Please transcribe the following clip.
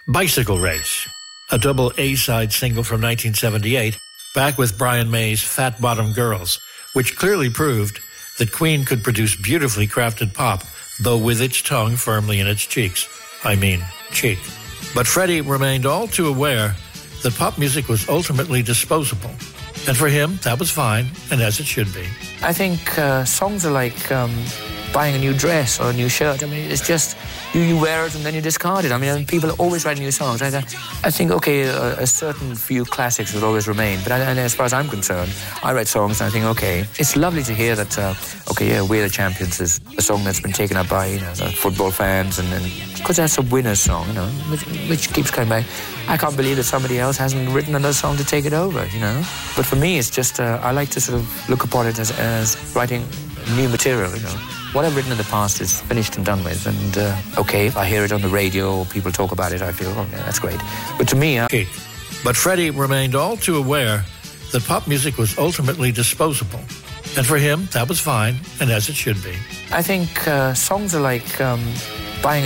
Bicycle Race, a double A-side single from 1978, back with Brian May's Fat Bottom Girls, which clearly proved that Queen could produce beautifully crafted pop, though with its tongue firmly in its cheeks. I mean, cheek. But Freddie remained all too aware that pop music was ultimately disposable. And for him, that was fine, and as it should be. I think songs are like buying a new dress or a new shirt. I mean, it's just, you wear it and then you discard it. I mean, people always write new songs. I think, okay, a certain few classics will always remain. But and as far as I'm concerned, I write songs and I think, okay, it's lovely to hear that, We're the Champions is a song that's been taken up by, the football fans. And because that's a winner's song, which keeps coming back. I can't believe that somebody else hasn't written another song to take it over, But for me, it's just, I like to sort of look upon it as writing new material, What I've written in the past is finished and done with, and if I hear it on the radio or people talk about it, I feel, that's great. But to me, But Freddie remained all too aware that pop music was ultimately disposable. And for him, that was fine, and as it should be. I think songs are like buying